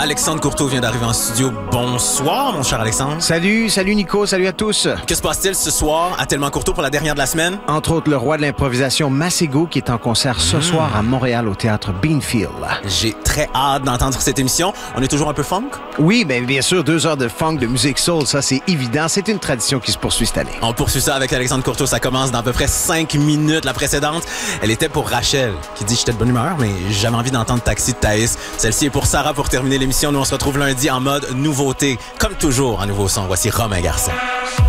Alexandre Courteau vient d'arriver en studio. Bonsoir, mon cher Alexandre. Salut Nico, salut à tous. Que se passe-t-il ce soir à Tellement Courteau pour la dernière de la semaine? Entre autres, le roi de l'improvisation Masego qui est en concert ce soir à Montréal au théâtre Beanfield. J'ai très hâte d'entendre cette émission. On est toujours un peu funk? Oui, bien sûr, 2 heures de funk, de musique soul, ça c'est évident. C'est une tradition qui se poursuit cette année. On poursuit ça avec Alexandre Courteau. Ça commence dans à peu près 5 minutes. La précédente, elle était pour Rachel, qui dit « J'étais de bonne humeur, mais j'avais envie d'entendre Taxi de Thaïs ». Celle-ci est pour Sarah pour terminer l'émission. Nous, on se retrouve lundi en mode nouveauté. Comme toujours, en nouveau son. Voici Romain Garçon.